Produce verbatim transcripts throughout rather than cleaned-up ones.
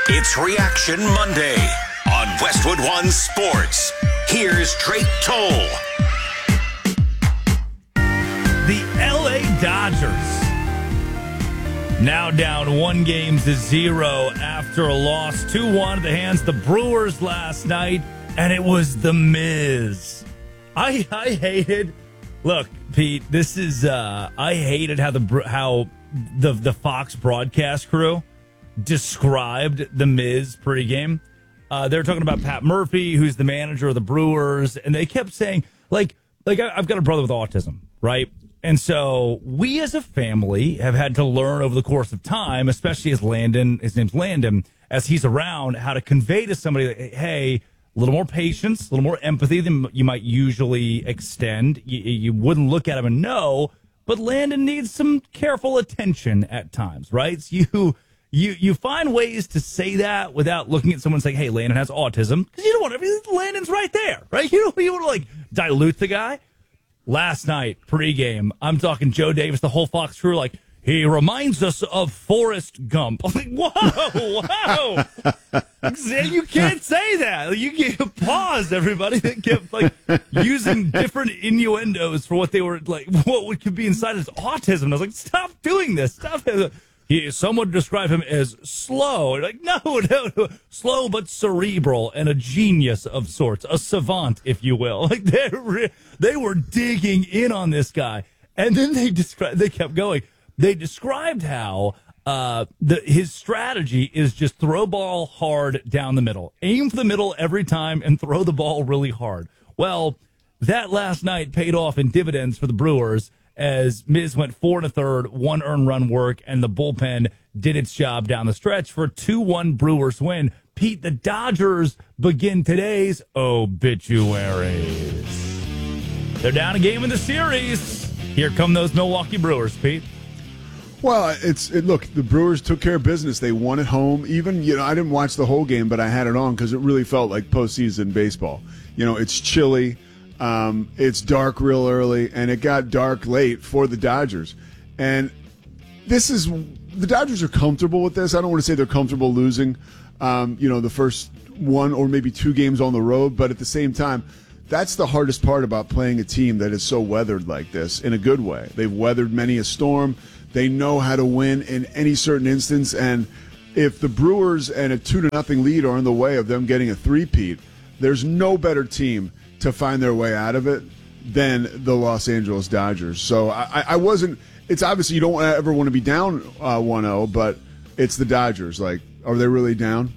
It's Reaction Monday on Westwood One Sports. Here's Drake Toll. The L A Dodgers now down one game to zero after a loss two one at the hands of the Brewers last night, and it was The Miz. I I hated. Look, Pete, this is uh, I hated how the how the the Fox broadcast crew described The Miz pregame. Uh, they were talking about Pat Murphy, who's the manager of the Brewers, and they kept saying, like, like I've got a brother with autism, right? And so we as a family have had to learn over the course of time, especially as Landon, his name's Landon, as he's around, how to convey to somebody, that, hey, a little more patience, a little more empathy than you might usually extend. You, you wouldn't look at him and know, but Landon needs some careful attention at times, right? So you you you find ways to say that without looking at someone and saying, hey, Landon has autism, because you don't want to, Landon's right there, right? You don't, you want to, like, dilute the guy. Last night, pregame, I'm talking Joe Davis, the whole Fox crew, like, he reminds us of Forrest Gump. I'm like, whoa, whoa. You can't say that. You can't pause, everybody. They kept, like, using different innuendos for what they were, like, what could be inside his autism. And I was like, stop doing this. Stop it. He, someone described him as slow. Like, no, no, no, slow but cerebral and a genius of sorts, a savant, if you will. Like, they re- they were digging in on this guy, and then they described. They kept going. They described how uh, the his strategy is just throw ball hard down the middle, aim for the middle every time, and throw the ball really hard. Well, that last night paid off in dividends for the Brewers, as Miz went four and a third, one earned run work, and the bullpen did its job down the stretch for a two one Brewers win. Pete, the Dodgers begin today's obituaries. They're down a game in the series. Here come those Milwaukee Brewers, Pete. Well, it's it, look, the Brewers took care of business. They won at home. Even, you know, I didn't watch the whole game, but I had it on because it really felt like postseason baseball. You know, it's chilly. Um, it's dark real early, and it got dark late for the Dodgers. And this is the Dodgers are comfortable with this. I don't want to say they're comfortable losing, um, you know, the first one or maybe two games on the road, but at the same time, that's the hardest part about playing a team that is so weathered like this in a good way. They've weathered many a storm. They know how to win in any certain instance, and if the Brewers and a two to nothing lead are in the way of them getting a three-peat, there's no better team to find their way out of it than the Los Angeles Dodgers. So I, I wasn't – it's obviously you don't ever want to be down uh, one oh, but it's the Dodgers. Like, are they really down?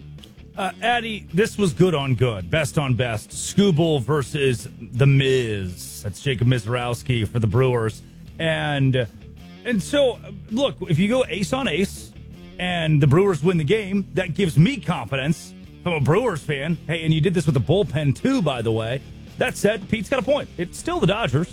Uh, Addy, this was good on good, best on best. Skubal versus The Miz. That's Jacob Mizorowski for the Brewers. And and so, look, if you go ace on ace and the Brewers win the game, that gives me confidence. I'm a Brewers fan. Hey, and you did this with the bullpen, too, by the way. That said, Pete's got a point. It's still the Dodgers.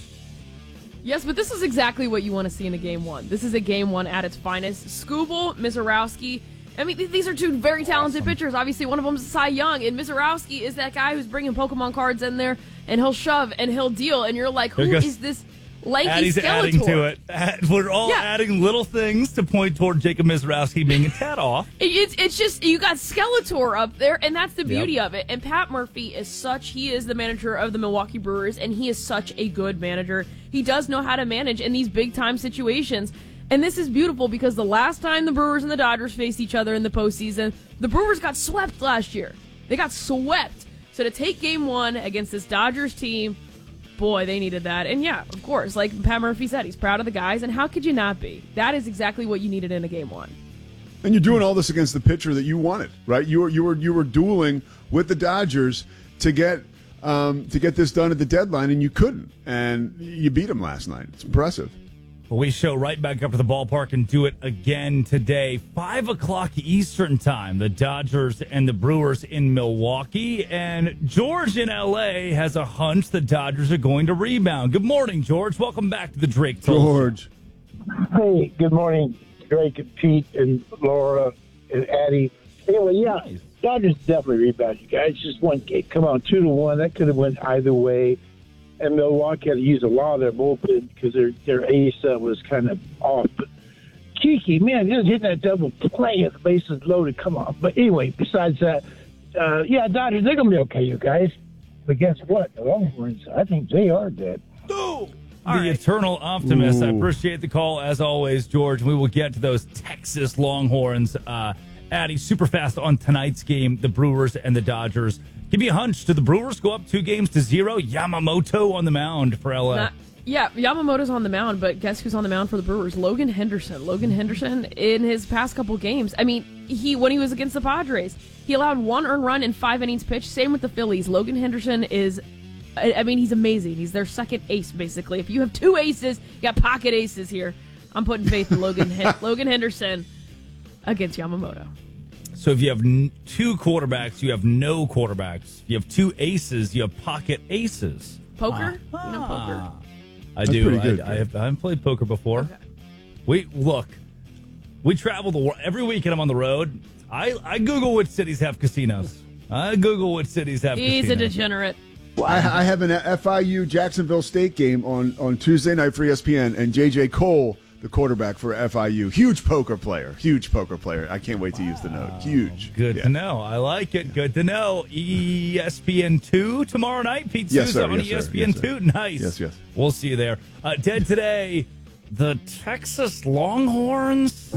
Yes, but this is exactly what you want to see in a game one. This is a game one at its finest. Skubal, Mizorowski. I mean, these are two very talented awesome. pitchers. Obviously, one of them is Cy Young, and Mizorowski is that guy who's bringing Pokemon cards in there, and he'll shove, and he'll deal, and you're like, who is this lanky Addie's Skeletor? adding to it. We're all yeah. adding little things to point toward Jacob Mizorowski being a tad off. It's, it's just, you got Skeletor up there, and that's the beauty yep. of it. And Pat Murphy is such, he is the manager of the Milwaukee Brewers, and he is such a good manager. He does know how to manage in these big-time situations. And this is beautiful because the last time the Brewers and the Dodgers faced each other in the postseason, the Brewers got swept last year. They got swept. So to take game one against this Dodgers team, boy, they needed that. And yeah, of course, like Pat Murphy said, he's proud of the guys. And how could you not be? That is exactly what you needed in a game one. And you're doing all this against the pitcher that you wanted, right? You were you were you were dueling with the Dodgers to get um, to get this done at the deadline, and you couldn't. And you beat them last night. It's impressive. We show right back up to the ballpark and do it again today. Five o'clock Eastern time, the Dodgers and the Brewers in Milwaukee. And George in L A has a hunch the Dodgers are going to rebound. Good morning, George. Welcome back to the Drake Toll. George. Hey, good morning, Drake and Pete and Laura and Addie. Anyway, yeah, nice. Dodgers definitely rebound, you guys. Just one game. Come on, two to one. That could have went either way. And Milwaukee had to use a lot of their bullpen because their their ace uh, was kind of off. But cheeky. Man, just hitting that double play at the bases loaded. Come on. But anyway, besides that, uh, yeah, Dodgers, they're going to be okay, you guys. But guess what? The Longhorns, I think they are dead. The right. Eternal optimist. Ooh. I appreciate the call, as always, George. We will get to those Texas Longhorns. Uh, Addy, super fast on tonight's game, the Brewers and the Dodgers. Give me a hunch. Do the Brewers go up two games to zero? Yamamoto on the mound for L A. Not, yeah, Yamamoto's on the mound, but guess who's on the mound for the Brewers? Logan Henderson. Logan Henderson, in his past couple games, I mean, he when he was against the Padres, he allowed one earned run in five innings pitched. Same with the Phillies. Logan Henderson is, I mean, he's amazing. He's their second ace, basically. If you have two aces, you got pocket aces here. I'm putting faith in Logan Logan Henderson against Yamamoto. So if you have n- two quarterbacks, you have no quarterbacks. If you have two aces, you have pocket aces. Poker? Ah. You know poker. I That's do. good, I, I, have, I haven't played poker before. Okay. We look. We travel the world every weekend. I'm on the road. I, I Google which cities have casinos. I Google which cities have He's casinos. a degenerate. I, I have an F I U Jacksonville State game on, on Tuesday night for E S P N, and J J Cole, the quarterback for F I U, huge poker player, huge poker player. I can't wait to use the note. Huge. Good yeah. to know. I like it. Good to know. E S P N two tomorrow night. Pete Yes, Sousa sir. on Yes, E S P N sir. two. Yes, sir. Nice. Yes, yes. We'll see you there. Uh, dead today, the Texas Longhorns.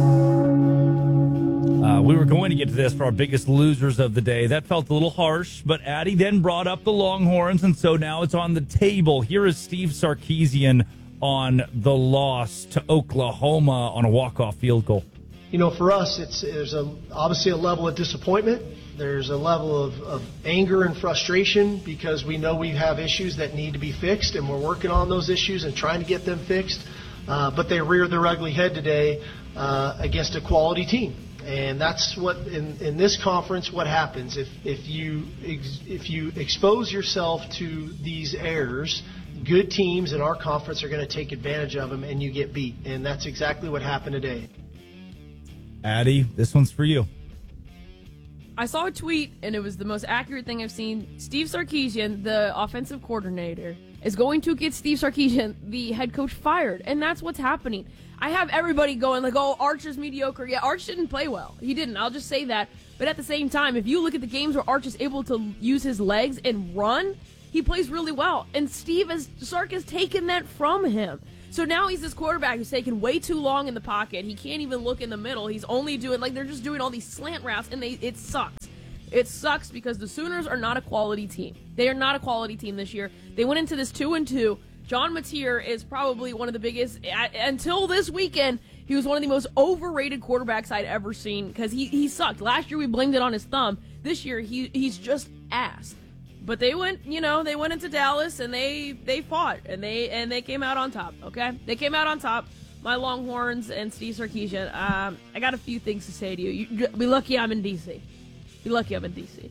Uh, we were going to get to this for our biggest losers of the day. That felt a little harsh, but Addy then brought up the Longhorns, and so now it's on the table. Here is Steve Sarkisian on the loss to Oklahoma on a walk-off field goal. You know, for us, it's there's a, obviously a level of disappointment. There's a level of, of anger and frustration because we know we have issues that need to be fixed, and we're working on those issues and trying to get them fixed. Uh, but they reared their ugly head today uh, against a quality team. And that's what, in, in this conference, what happens. If, if, you ex, if you expose yourself to these errors, good teams in our conference are going to take advantage of them, and you get beat. And that's exactly what happened today. Addy, this one's for you. I saw a tweet, and it was the most accurate thing I've seen. Steve Sarkisian, the offensive coordinator, is going to get Steve Sarkisian, the head coach, fired. And that's what's happening. I have everybody going like, oh, Arch is mediocre. Yeah, Arch didn't play well. He didn't. I'll just say that. But at the same time, if you look at the games where Arch is able to use his legs and run, he plays really well. And Steve has, Sark has taken that from him. So now he's this quarterback who's taking way too long in the pocket. He can't even look in the middle. He's only doing, like, they're just doing all these slant routes, and they it sucks. It sucks because the Sooners are not a quality team. They are not a quality team this year. They went into this two and two. John Mateer is probably one of the biggest, until this weekend, he was one of the most overrated quarterbacks I'd ever seen because he, he sucked. Last year we blamed it on his thumb. This year he he's just ass. But they went, you know, they went into Dallas and they, they fought and they and they came out on top, okay? They came out on top. My Longhorns and Steve Sarkisian, um, I got a few things to say to you. you. Be lucky I'm in D C. Be lucky I'm in D C.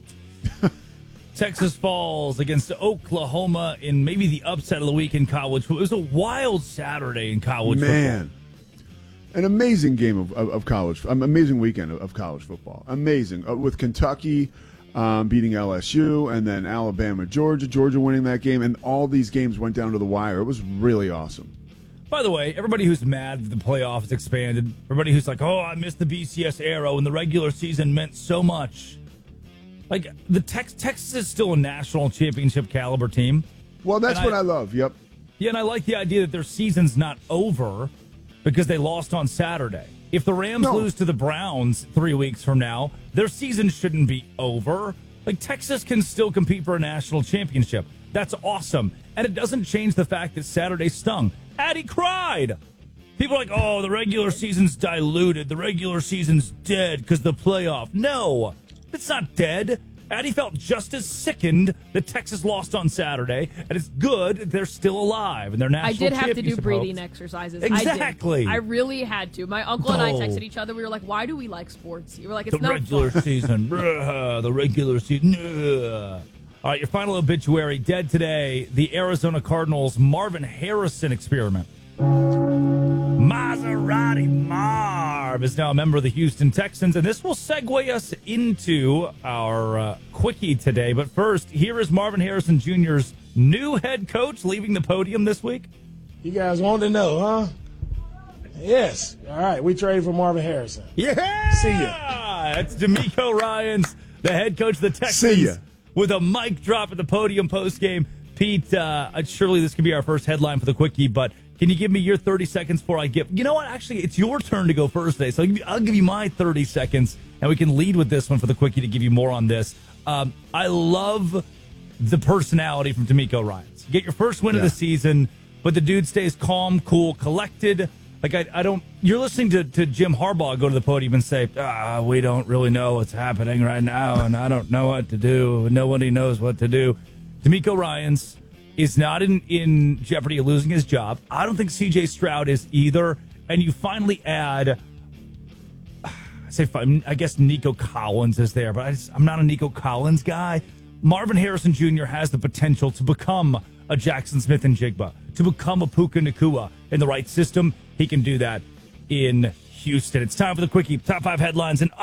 Texas falls against Oklahoma in maybe the upset of the week in college. It was a wild Saturday in college Man. football. An amazing game of, of, of college, an amazing weekend of, of college football. Amazing. Uh, with Kentucky um, beating L S U and then Alabama, Georgia, Georgia winning that game. And all these games went down to the wire. It was really awesome. By the way, everybody who's mad that the playoff is expanded, everybody who's like, oh, I missed the B C S era when the regular season meant so much. Like, the Tex- Texas is still a national championship caliber team. Well, that's And what I, I love. Yep. Yeah, and I like the idea that their season's not over because they lost on Saturday. If the Rams No. lose to the Browns three weeks from now, their season shouldn't be over. Like, Texas can still compete for a national championship. That's awesome. And it doesn't change the fact that Saturday stung. Addy cried. People are like, oh, the regular season's diluted. The regular season's dead because the playoff. No, it's not dead. Addy felt just as sickened that Texas lost on Saturday, and it's good that they're still alive and they're national I did have to do championship breathing hopes. exercises. Exactly. I, did. I really had to. My uncle and I No. texted each other. We were like, why do we like sports? You were like, it's The no regular fun. season. Bruh, the regular season. Ugh. All right, your final obituary. Dead today, the Arizona Cardinals' Marvin Harrison experiment. Maserati Marv is now a member of the Houston Texans, and this will segue us into our uh, quickie today. But first, here is Marvin Harrison Junior's new head coach leaving the podium this week. You guys want to know, huh? Yes. All right. We traded for Marvin Harrison. Yeah. See ya. It's D'Amico Ryans, the head coach of the Texans, See ya. with a mic drop at the podium post game. Pete, uh, surely this could be our first headline for the Quickie, but can you give me your thirty seconds before I give? You know what? Actually, it's your turn to go first today, so I'll give you, I'll give you my thirty seconds, and we can lead with this one for the Quickie to give you more on this. Um, I love the personality from D'Amico Ryans. You get your first win Yeah. of the season, but the dude stays calm, cool, collected. Like, I, I don't, you're listening to, to Jim Harbaugh go to the podium and say, ah, we don't really know what's happening right now, and I don't know what to do. Nobody knows what to do. D'Amico Ryans is not in, in jeopardy of losing his job. I don't think C J Stroud is either. And you finally add, I say, I guess Nico Collins is there, but I just, I'm not a Nico Collins guy. Marvin Harrison Junior has the potential to become a Jackson Smith and Jigba, to become a Puka Nacua. In the right system, he can do that in Houston. It's time for the Quickie. Top five headlines in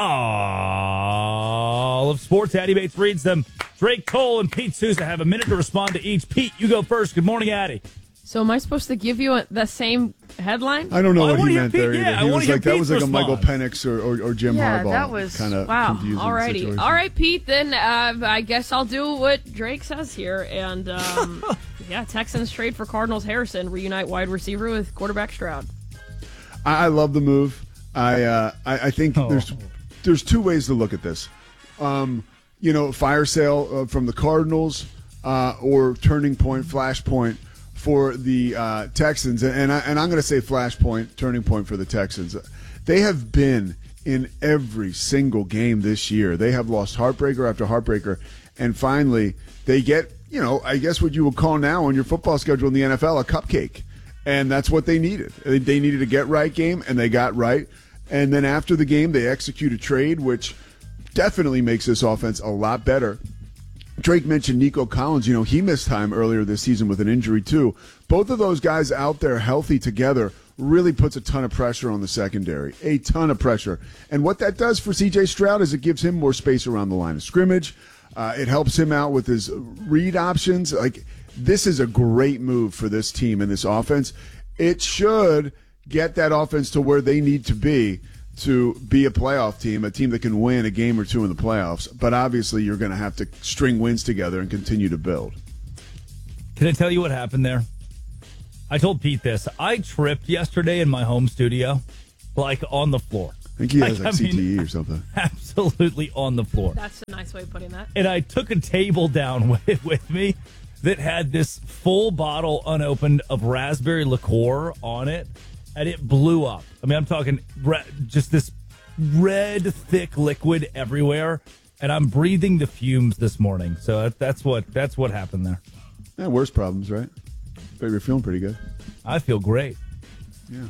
all of sports. Addie Bates reads them. Drake Toll and Pete Sousa have a minute to respond to each. Pete, you go first. Good morning, Addie. So am I supposed to give you a, the same headline? I don't know Oh, I what wanna he hear meant Pete- there yeah, either. I He wanna was hear like, that Pete's was like a Michael response. Penix or, or, or Jim Yeah, Harbaugh. that was kind of wow. confusing Alrighty, situation. all right, Pete. Then uh, I guess I'll do what Drake says here, and um, yeah, Texans trade for Cardinals Harrison, reunite wide receiver with quarterback Stroud. I, I love the move. I uh, I, I think Oh. there's there's two ways to look at this. Um, you know, fire sale uh, from the Cardinals uh, or turning point, flashpoint for the uh, Texans, and I, and I'm going to say flashpoint, turning point for the Texans. They have been in every single game this year. They have lost heartbreaker after heartbreaker, and finally they get, you know, I guess what you would call now on your football schedule in the N F L a cupcake. And that's what they needed. They needed a get-right game, and they got right. And then after the game, they execute a trade, which definitely makes this offense a lot better. Drake mentioned Nico Collins. You know, he missed time earlier this season with an injury, too. Both of those guys out there healthy together really puts a ton of pressure on the secondary, a ton of pressure. And what that does for C J Stroud is it gives him more space around the line of scrimmage. Uh, it helps him out with his read options. Like, this is a great move for this team and this offense. It should get that offense to where they need to be to be a playoff team, a team that can win a game or two in the playoffs. But obviously, you're going to have to string wins together and continue to build. Can I tell you what happened there? I told Pete this. I tripped yesterday in my home studio, like on the floor. I think he has Like, like I mean, C T E or something. Absolutely on the floor. That's a nice way of putting that. And I took a table down with, with me that had this full bottle unopened of raspberry liqueur on it, and it blew up. I mean, I'm talking re- just this red, thick liquid everywhere, and I'm breathing the fumes this morning. So that, that's what that's what happened there. Yeah, worse problems, right? But you're feeling pretty good. I feel great. Yeah.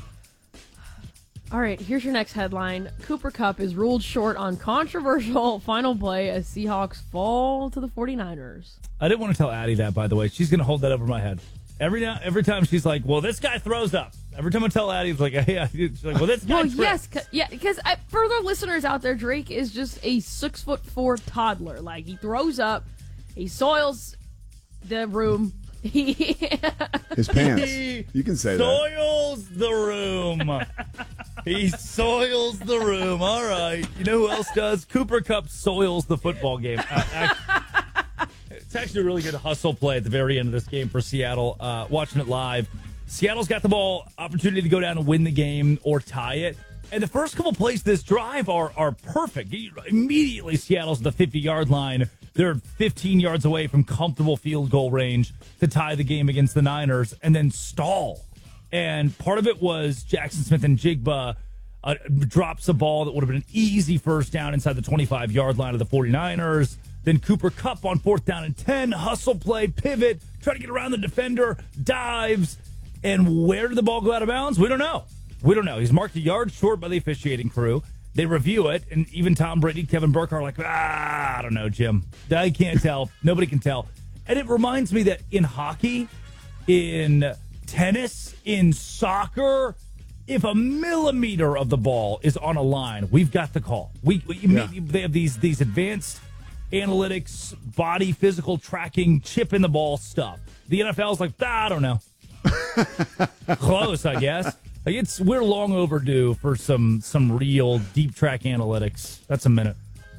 All right, here's your next headline. Cooper Kupp is ruled short on controversial final play as Seahawks fall to the 49ers. I didn't want to tell Addie that, by the way. She's going to hold that over my head. Every now, every time she's like, well, this guy throws up. Every time I tell Addie, it's like, yeah, she's like, well, this guy Well, trips. yes, c- yeah, because I, for the listeners out there, Drake is just a six foot four toddler. Like, he throws up, he soils the room. He His pants. You can say that. Soils the room. He soils the room. All right. You know who else does? Cooper Kupp soils the football game. I, I, it's actually a really good hustle play at the very end of this game for Seattle. Uh, watching it live, Seattle's got the ball, opportunity to go down and win the game or tie it. And the first couple plays this drive are are perfect. Immediately, Seattle's at the fifty-yard line. They're fifteen yards away from comfortable field goal range to tie the game against the Niners and then stall. And part of it was Jackson Smith and Jigba uh, drops a ball that would have been an easy first down inside the twenty-five-yard line of the 49ers. Then Cooper Kupp on fourth down and ten, hustle play, pivot, try to get around the defender, dives. And where did the ball go out of bounds? We don't know. We don't know. He's marked a yard short by the officiating crew. They review it, and even Tom Brady, Kevin Burke are like, ah, I don't know, Jim. I can't tell. Nobody can tell. And it reminds me that in hockey, in tennis, in soccer, if a millimeter of the ball is on a line, we've got the call. We, we Yeah. They have these these advanced analytics, body, physical tracking, chip in the ball stuff. The N F L is like, ah, I don't know. Close, I guess. Like it's we're long overdue for some some real deep track analytics. That's a minute.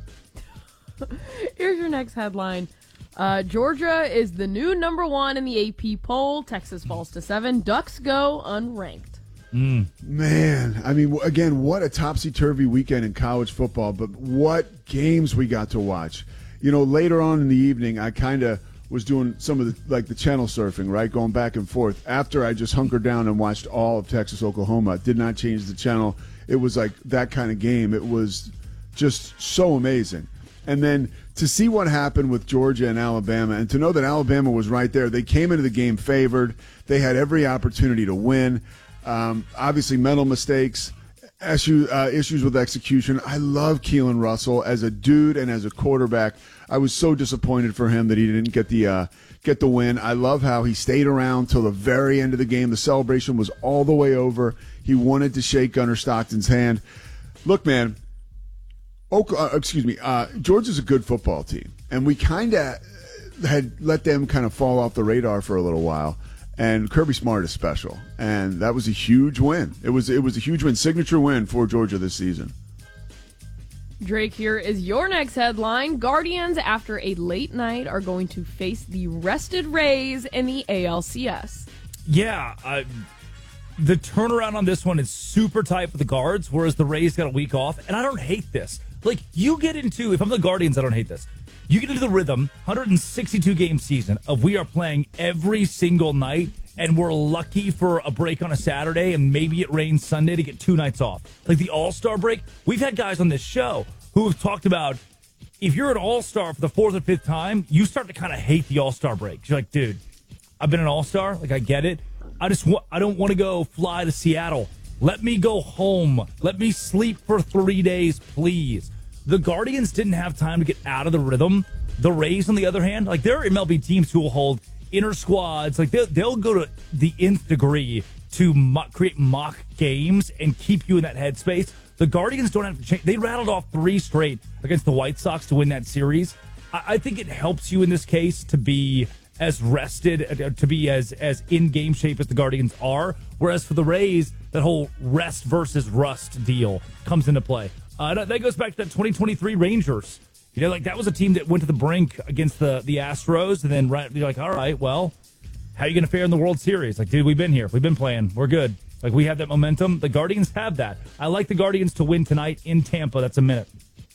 Here's your next headline. Uh, Georgia is the new number one in the A P poll. Texas falls to seven. Ducks go unranked. Mm. Man, I mean, again, what a topsy-turvy weekend in college football, but what games we got to watch. You know, later on in the evening, I kind of was doing some of the, like the channel surfing, right, going back and forth. After I just hunkered down and watched all of Texas, Oklahoma, did not change the channel. It was like that kind of game. It was just so amazing. And then to see what happened with Georgia and Alabama, and to know that Alabama was right there. They came into the game favored. They had every opportunity to win. Um, obviously, mental mistakes, issue, uh, issues with execution. I love Keelan Russell as a dude and as a quarterback. I was so disappointed for him that he didn't get the uh, get the win. I love how he stayed around till the very end of the game. The celebration was all the way over. He wanted to shake Gunnar Stockton's hand. Look, man. Oak, uh, excuse me, uh, Georgia's a good football team, and we kind of had let them kind of fall off the radar for a little while. And Kirby Smart is special, and that was a huge win. It was it was a huge win, signature win for Georgia this season. Drake, here is your next headline. Guardians, after a late night, are going to face the rested Rays in the A L C S. Yeah, uh, the turnaround on this one is super tight for the Guards, whereas the Rays got a week off, and I don't hate this. Like, you get into, if I'm the Guardians, I don't hate this. You get into the rhythm, one hundred sixty-two game season of we are playing every single night, and we're lucky for a break on a Saturday, and maybe it rains Sunday to get two nights off. Like the All-Star break, we've had guys on this show who have talked about if you're an All-Star for the fourth or fifth time, you start to kind of hate the All-Star break. You're like, dude, I've been an All-Star. Like, I get it. I just wa- I don't want to go fly to Seattle. Let me go home. Let me sleep for three days, please. The Guardians didn't have time to get out of the rhythm. The Rays, on the other hand, like there are M L B teams who will hold inner squads. Like they'll, they'll go to the nth degree to mo- create mock games and keep you in that headspace. The Guardians don't have to change. They rattled off three straight against the White Sox to win that series. I, I think it helps you in this case to be as rested, to be as, as in-game shape as the Guardians are. Whereas for the Rays, that whole rest versus rust deal comes into play. Uh, that goes back to that twenty twenty-three Rangers. You know, like that was a team that went to the brink against the, the Astros, and then right, you're like, all right, well, how are you going to fare in the World Series? Like, dude, we've been here. We've been playing. We're good. Like, we have that momentum. The Guardians have that. I like the Guardians to win tonight in Tampa. That's a minute.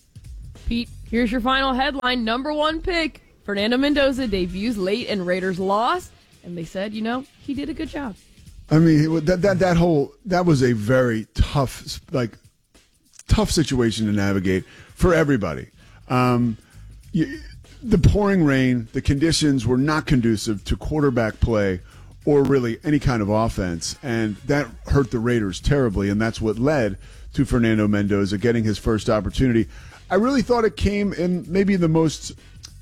Pete, here's your final headline. Number one pick, Fernando Mendoza debuts late and Raiders lost, and they said, you know, he did a good job. I mean, that that that whole that was a very tough, like, tough situation to navigate for everybody. Um, you, the pouring rain, the conditions were not conducive to quarterback play or really any kind of offense, and that hurt the Raiders terribly, and that's what led to Fernando Mendoza getting his first opportunity. I really thought it came in maybe the most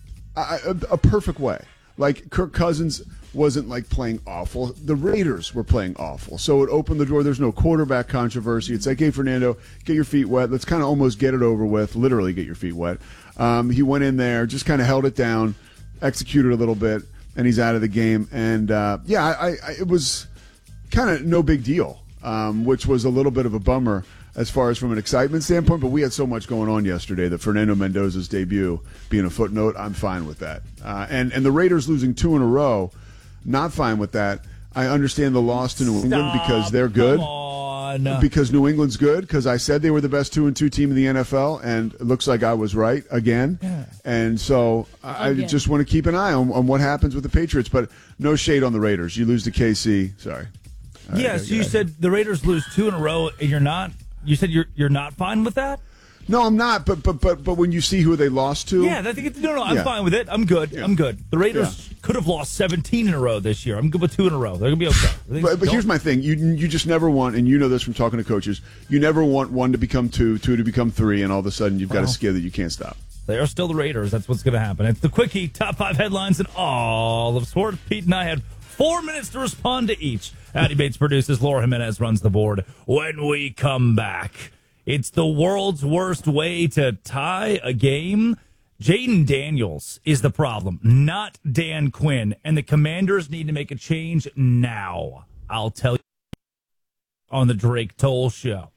uh, a, a perfect way. Like, Kirk Cousins wasn't like playing awful. The Raiders were playing awful. So it opened the door. There's no quarterback controversy. It's like, hey, Fernando, get your feet wet. Let's kind of almost get it over with, literally get your feet wet. Um, he went in there, just kind of held it down, executed a little bit, and he's out of the game. And, uh, yeah, I, I, it was kind of no big deal, um, which was a little bit of a bummer as far as from an excitement standpoint, but we had so much going on yesterday that Fernando Mendoza's debut being a footnote, I'm fine with that. Uh, and, and the Raiders losing two in a row, not fine with that. I understand the loss to New England Stop. because they're good. Come on. Because New England's good, because I said they were the best two and two team in the N F L, and it looks like I was right again. Yeah. And so I Again. just want to keep an eye on, on what happens with the Patriots, but no shade on the Raiders. You lose to K C. Sorry. All right, Yes, go you ahead. said the Raiders lose two in a row, and you're not. You said you're you're not fine with that. No, I'm not. But but but but when you see who they lost to, Yeah, I think it's, no, no, I'm Yeah. fine with it. I'm good. Yeah. I'm good. The Raiders could have lost seventeen in a row this year. I'm good with two in a row. They're gonna be okay. They But, but don't- here's my thing: you you just never want, and you know this from talking to coaches. You never want one to become two, two to become three, and all of a sudden you've got a Well. skid that you can't stop. They are still the Raiders. That's what's going to happen. It's the Quickie, top five headlines in all of sports. Pete and I had four minutes to respond to each. Addy Bates produces. Laura Jimenez runs the board. When we come back, it's the world's worst way to tie a game. Jaden Daniels is the problem, not Dan Quinn. And the Commanders need to make a change now. I'll tell you. on the Drake Toll Show.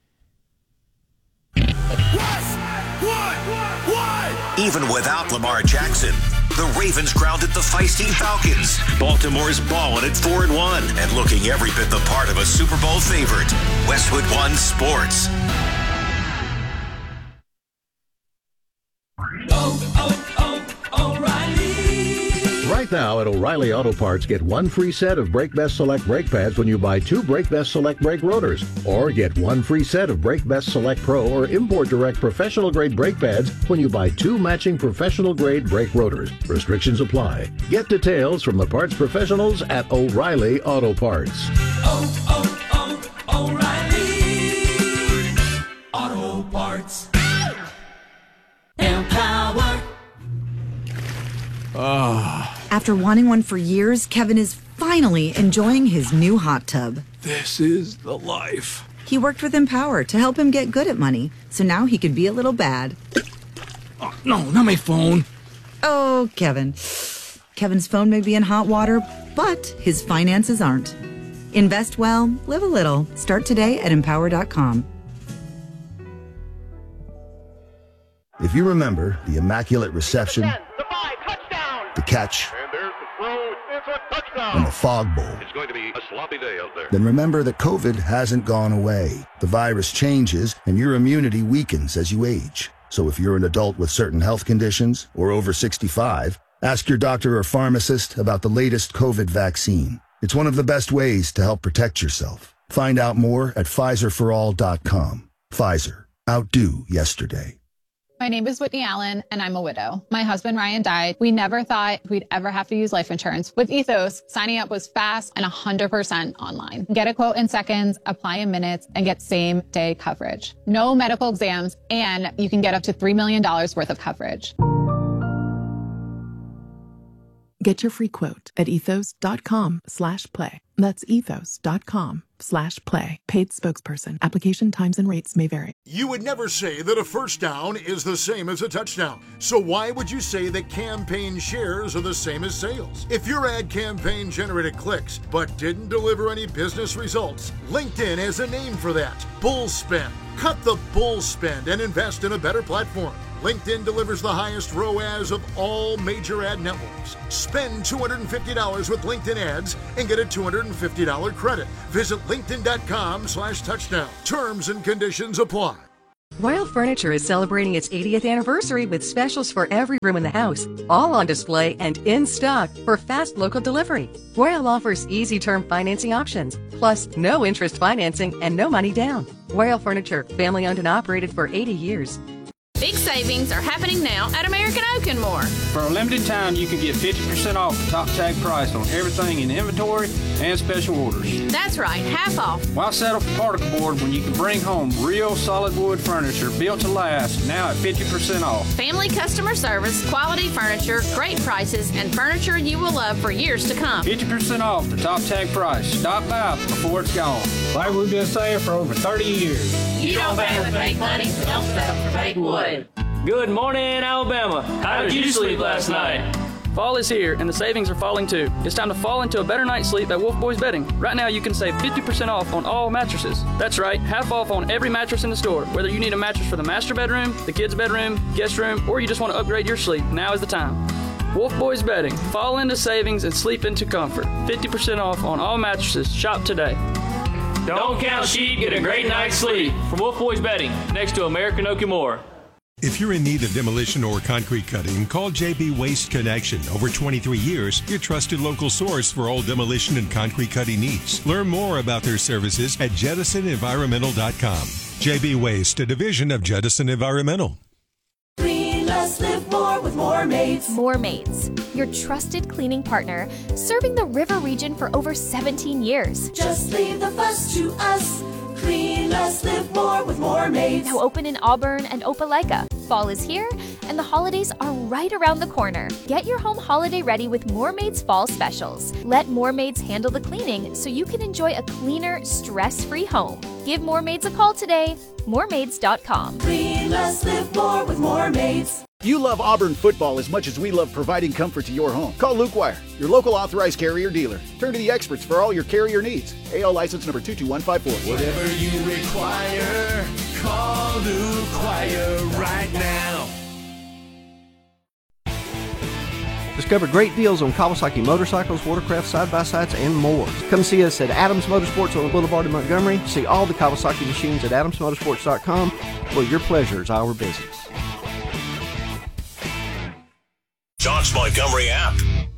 Even without Lamar Jackson, the Ravens grounded the feisty Falcons. Baltimore's balling at four and one and looking every bit the part of a Super Bowl favorite. Westwood One Sports. Oh, oh, oh, O'Reilly. Right now at O'Reilly Auto Parts, get one free set of Brake Best Select brake pads when you buy two Brake Best Select brake rotors. Or get one free set of Brake Best Select Pro or Import Direct professional grade brake pads when you buy two matching professional grade brake rotors. Restrictions apply. Get details from the parts professionals at O'Reilly Auto Parts. Oh, oh, oh, O'Reilly Auto Parts. Empower. Ah. After wanting one for years, Kevin is finally enjoying his new hot tub. This is the life. He worked with Empower to help him get good at money, so now he can be a little bad. Oh, no, not my phone. Oh, Kevin. Kevin's phone may be in hot water, but his finances aren't. Invest well, live a little. Start today at empower dot com. If you remember the Immaculate Reception, the catch, and the fog bowl, it's going to be a sloppy day out there. Then remember that COVID hasn't gone away. The virus changes and your immunity weakens as you age. So if you're an adult with certain health conditions or over sixty-five, ask your doctor or pharmacist about the latest COVID vaccine. It's one of the best ways to help protect yourself. Find out more at Pfizer for all dot com. Pfizer. Outdo yesterday. My name is Whitney Allen, and I'm a widow. My husband, Ryan, died. We never thought we'd ever have to use life insurance. With Ethos, signing up was fast and one hundred percent online. Get a quote in seconds, apply in minutes, and get same-day coverage. No medical exams, and you can get up to three million dollars worth of coverage. Get your free quote at ethos.com slash play. That's ethos.com slash play. Paid spokesperson. Application times and rates may vary. You would never say that a first down is the same as a touchdown. So why would you say that campaign shares are the same as sales? If your ad campaign generated clicks but didn't deliver any business results, LinkedIn has a name for that. Bull spend. Cut the bull spend and invest in a better platform. LinkedIn delivers the highest R O A S of all major ad networks. Spend two hundred fifty dollars with LinkedIn ads and get a two hundred fifty dollars credit. Visit linkedin.com slash touchdown. Terms and conditions apply. Royal Furniture is celebrating its eightieth anniversary with specials for every room in the house, all on display and in stock for fast local delivery. Royal offers easy term financing options, plus no interest financing and no money down. Royal Furniture, family owned and operated for eighty years. Big savings are happening now at American Oak and More. For a limited time, you can get fifty percent off the top tag price on everything in inventory and special orders. That's right, half off. Why settle for particle board when you can bring home real solid wood furniture built to last, now at fifty percent off? Family customer service, quality furniture, great prices, and furniture you will love for years to come. fifty percent off the top tag price. Stop by before it's gone. Like we've been saying for over thirty years. You don't pay with fake money, so don't settle for fake wood. Good morning, Alabama. How did you sleep last night? Fall is here, and the savings are falling too. It's time to fall into a better night's sleep at Wolf Boys Bedding. Right now, you can save fifty percent off on all mattresses. That's right, half off on every mattress in the store. Whether you need a mattress for the master bedroom, the kids' bedroom, guest room, or you just want to upgrade your sleep, now is the time. Wolf Boys Bedding. Fall into savings and sleep into comfort. fifty percent off on all mattresses. Shop today. Don't count sheep, get a great night's sleep. From Wolf Boys Bedding, next to American Oak and More. If you're in need of demolition or concrete cutting, call J B Waste Connection. Over twenty-three years, your trusted local source for all demolition and concrete cutting needs. Learn more about their services at jettison environmental dot com. J B Waste, a division of Jettison Environmental. Clean less, live more with More Maids. More Maids, your trusted cleaning partner, serving the river region for over seventeen years. Just leave the fuss to us. Clean less, live more with More Maids. Now open in Auburn and Opelika. Fall is here, and the holidays are right around the corner. Get your home holiday ready with More Maids Fall Specials. Let More Maids handle the cleaning so you can enjoy a cleaner, stress-free home. Give More Maids a call today. more maids dot com. Clean less, live more with More Maids. You love Auburn football as much as we love providing comfort to your home. Call Luke Wire, your local authorized carrier dealer. Turn to the experts for all your carrier needs. A L license number two two one five four. Whatever you require, call Luke Wire right now. Discover great deals on Kawasaki motorcycles, watercraft, side-by-sides, and more. Come see us at Adams Motorsports on the Boulevard in Montgomery. See all the Kawasaki machines at adams motorsports dot com, where your pleasure is our business. John's Montgomery app.